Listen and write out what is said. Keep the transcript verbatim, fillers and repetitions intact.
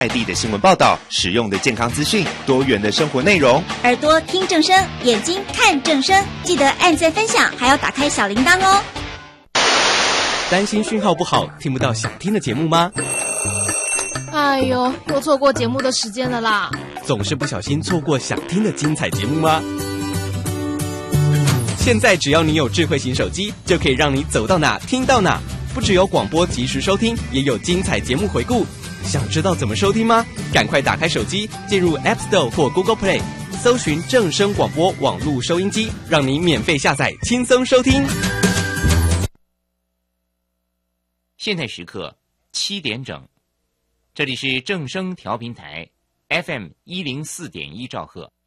在地的新闻报道，实用的健康资讯，多元的生活内容。 耳朵听正声，眼睛看正声，记得按赞分享，还要打开小铃铛哦。 担心讯号不好，听不到想听的节目吗？ 哎呦，又错过节目的时间了啦！ 总是不小心错过想听的精彩节目吗？现在只要你有智慧型手机，就可以让你走到哪听到哪。不只有广播及时收听，也有精彩节目回顾。想知道怎么收听吗？赶快打开手机，进入 App Store 或 Google Play， 搜寻正声广播网络收音机，让你免费下载，轻松收听。 现在时刻七点整，这里是正声调频台 F M 一零四点一兆赫。